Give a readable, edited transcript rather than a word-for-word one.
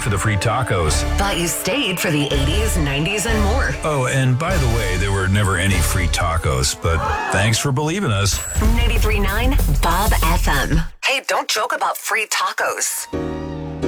for the free tacos. Thought you stayed for the 80s, 90s, and more. Oh, and by the way, there were never any free tacos, but thanks for believing us. 93.9 Bob FM. Hey, don't joke about free tacos.